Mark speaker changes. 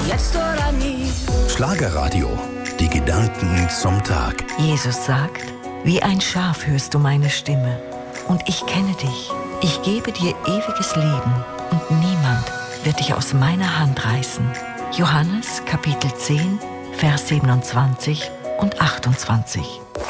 Speaker 1: jetzt oder nie.
Speaker 2: Schlagerradio, die Gedanken zum Tag.
Speaker 3: Jesus sagt, wie ein Schaf hörst du meine Stimme. Und ich kenne dich. Ich gebe dir ewiges Leben. Und niemand wird dich aus meiner Hand reißen. Johannes Kapitel 10, Vers 27 und 28.